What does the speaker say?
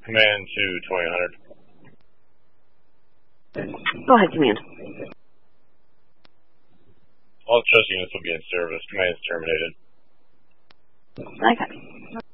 Command to 2000. Go ahead, Command. All trust units will be in service. Command is terminated. Okay.